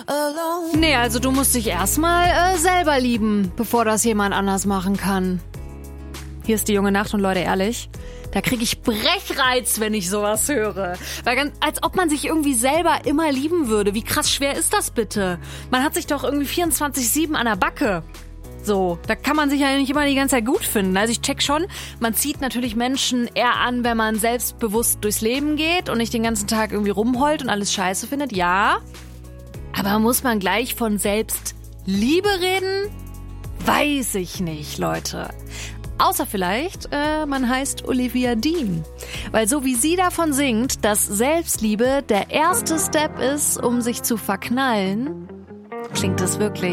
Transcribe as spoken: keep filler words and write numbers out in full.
alone. Nee, also du musst dich erstmal äh, selber lieben, bevor das jemand anders machen kann. Hier ist die junge Nacht und Leute, ehrlich, da kriege ich Brechreiz, wenn ich sowas höre. Weil ganz, als ob man sich irgendwie selber immer lieben würde. Wie krass schwer ist das bitte? Man hat sich doch irgendwie vierundzwanzig sieben an der Backe. So, da kann man sich ja nicht immer die ganze Zeit gut finden. Also ich check schon, man zieht natürlich Menschen eher an, wenn man selbstbewusst durchs Leben geht und nicht den ganzen Tag irgendwie rumheult und alles scheiße findet. Ja, aber muss man gleich von Selbstliebe reden? Weiß ich nicht, Leute. Außer vielleicht, äh, man heißt Olivia Dean. Weil so wie sie davon singt, dass Selbstliebe der erste Step ist, um sich zu verknallen, klingt das wirklich